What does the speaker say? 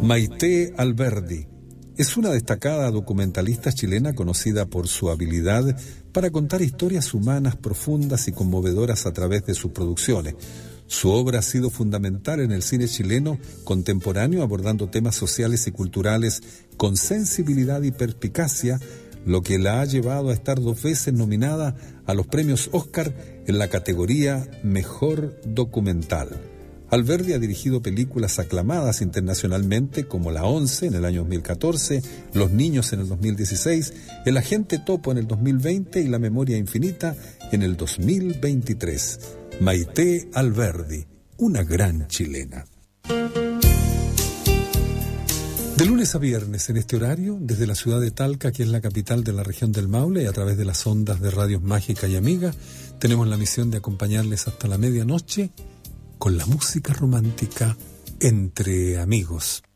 Maite Alberdi es una destacada documentalista chilena conocida por su habilidad para contar historias humanas profundas y conmovedoras a través de sus producciones. Su obra ha sido fundamental en el cine chileno contemporáneo, abordando temas sociales y culturales con sensibilidad y perspicacia, lo que la ha llevado a estar 2 veces nominada a los premios Oscar en la categoría Mejor Documental. Alberdi ha dirigido películas aclamadas internacionalmente como La Once en el año 2014, Los Niños en el 2016, El Agente Topo en el 2020 y La Memoria Infinita en el 2023. Maite Alberdi, una gran chilena. De lunes a viernes en este horario, desde la ciudad de Talca, que es la capital de la región del Maule, y a través de las ondas de Radios Mágica y Amiga, tenemos la misión de acompañarles hasta la medianoche con la música romántica entre amigos.